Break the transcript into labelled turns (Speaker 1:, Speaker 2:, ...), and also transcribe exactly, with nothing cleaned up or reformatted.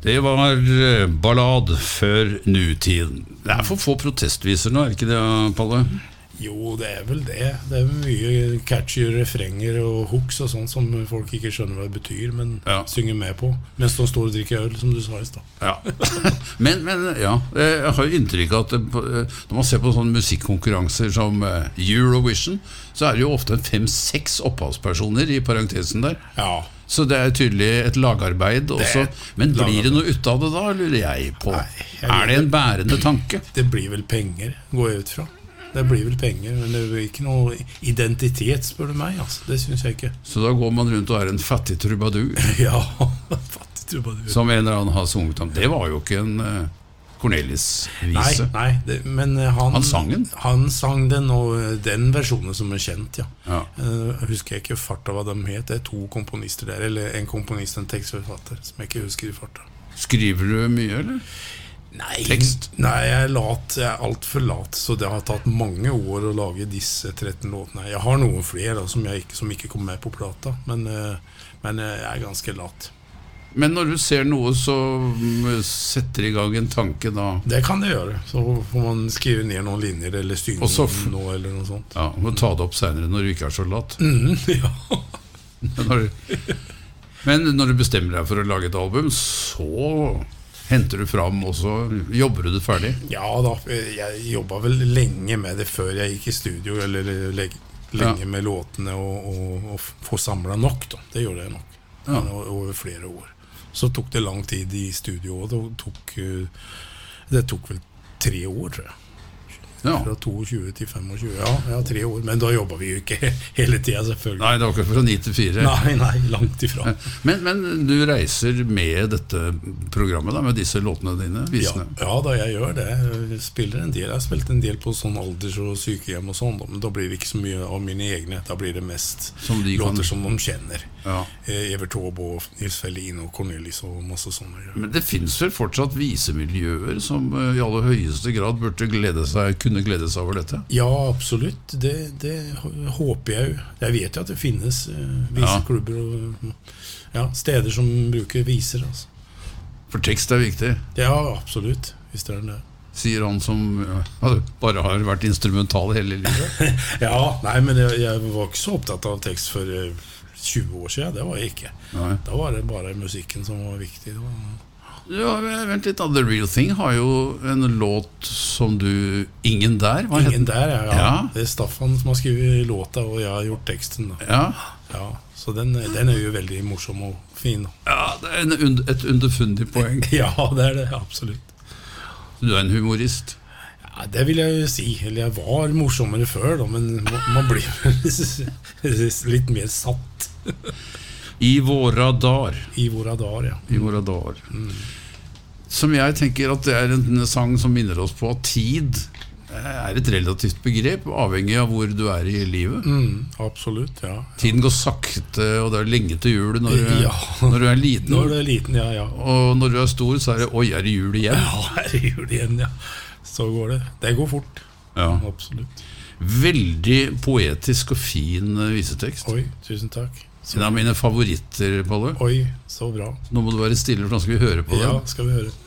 Speaker 1: Det var ballad før nutiden. Det er for få protestviser nå, er det ikke det, Palle?
Speaker 2: Jo, det er vel det. Det er mye catchy refrenger og hooks og sånt som folk ikke skjønner hva det betyr, men ja. Synger med på, mens de står og drikker øl, som du sa i sted.
Speaker 1: Ja. men, men ja, jeg har jo inntrykk av at det, når man ser på sånne musikkonkurranser som Eurovision, så er det jo ofte fem-seks opphavspersoner i parentesen der.
Speaker 2: Ja.
Speaker 1: Så det er tydelig et lagarbeid også. Men blir det noe ut av det da, lurer jeg på? Nei, jeg er det en bærende tanke?
Speaker 2: Det blir vel penger, går jeg ut fra. Det blir vel penger, men det er ikke noe identitet, spør du meg, altså. Det synes jeg ikke.
Speaker 1: Så da går man rundt og er en fattig trubadur?
Speaker 2: Ja, fattig trubadur.
Speaker 1: Som en eller annen har sunget om. Det var jo ikke en uh, Cornelis-vise.
Speaker 2: Nei, nei det, men han,
Speaker 1: han sang den?
Speaker 2: Han sang den, og den versjonen som er kjent, ja.
Speaker 1: ja.
Speaker 2: Uh, jeg husker ikke farta hva de het. Det er to komponister der, eller en komponist og en tekstforfatter, som jeg ikke husker i farta.
Speaker 1: Skriver du mye, eller?
Speaker 2: Nei,
Speaker 1: tekst?
Speaker 2: Nei, jeg er lat, jeg er alt for lat, så det har tatt mange år å lage disse tretten låtene. Jeg har noen flere da, som, jeg ikke, som ikke kom med på plata, men, men jeg er ganske lat.
Speaker 1: Men når du ser noe, så setter i gang en tanke da?
Speaker 2: Det kan det gjøre, så får man skrive ned noen linjer eller synge noe eller noe sånt.
Speaker 1: Ja, og ta det opp senere når du ikke er så lat.
Speaker 2: Mm, ja.
Speaker 1: når du, men når du bestemmer deg for å lage et album, så henter du fram, og så jobber du det ferdig?
Speaker 2: Ja da, jeg jobbet vel lenge med det før jeg gikk i studio, eller lenge ja. Med låtene og, og, og få samlet nok da. Det gjorde jeg nok, ja. Over flere år. Så tok det lang tid i studio, og det tok, det tok vel tre år, tror jeg. Ja. Fra tjueto til tjuefem, ja, ja, tre år. Men da jobbet vi jo ikke hele tiden, selvfølgelig.
Speaker 1: Nei, det var ikke fra ni til fire.
Speaker 2: Nei, nei, langt ifra.
Speaker 1: Men, men du reiser med dette programmet da, med disse låtene dine, visene?
Speaker 2: Ja, ja, da jeg gjør det. Jeg spiller en del. Jeg har spilt en del på sånn alders- og sykehjem og sånn, men da blir det ikke så mye av mine egne. Da blir det mest som de låter kan... som de kjenner. Ja. Evert Taube og Nils Ferlin og Cornelis og masse sånne. Ja.
Speaker 1: Men det finnes vel fortsatt visemiljøer som i aller høyeste grad burde glede seg, kunne glede seg over dette?
Speaker 2: Ja, absolutt. Det, det håper jeg jo. Jeg vet jo at det finnes uh, viseklubber og ja, steder som bruker viser. Altså.
Speaker 1: For tekst er viktig?
Speaker 2: Ja, absolutt. Hvis det er det.
Speaker 1: Sier han som ja, bare har vært instrumental hele livet?
Speaker 2: Ja, nei, men jeg, jeg var ikke så opptatt av tekst for uh, tjue år siden. Det var jeg ikke. Nei. Da var det bare musikken som var viktig. Det var...
Speaker 1: Ja, vent litt, The Real Thing har jo en låt som du Ingen der, hva
Speaker 2: Ingen der, ja, ja.
Speaker 1: ja.
Speaker 2: Det er Staffan som har skrivet låta, og jeg har gjort teksten da.
Speaker 1: Ja.
Speaker 2: Ja, så den, den er jo veldig morsom og fin da.
Speaker 1: Ja, det er en, et underfundig poeng.
Speaker 2: Ja, det er det, absolutt.
Speaker 1: Du er en humorist?
Speaker 2: Ja, det vil jeg jo si. Eller jeg var morsommere før da, men man blir litt mer satt.
Speaker 1: I våra dar.
Speaker 2: I våra dar, ja.
Speaker 1: I våra dar. Mm. Som jeg tenker at det er en sang som minner oss på at tid er et relativt begrep, avhengig av hvor du er i livet.
Speaker 2: Mm, absolutt, ja, ja.
Speaker 1: Tiden går sakte, og det er lenge til jul når du,
Speaker 2: ja.
Speaker 1: når du er liten.
Speaker 2: Når du er liten, ja, ja.
Speaker 1: Og når du er stor, så er det, oi, er det jul igjen?
Speaker 2: Ja, er det jul igjen, ja. Så går det. Det går fort.
Speaker 1: Ja.
Speaker 2: Absolutt.
Speaker 1: Veldig poetisk og fin visetekst.
Speaker 2: Oi, tusen takk.
Speaker 1: En av mine favoritter, Palle.
Speaker 2: Oi, så bra.
Speaker 1: Nå må du være stille, for nå skal vi høre på det.
Speaker 2: Ja, skal vi høre.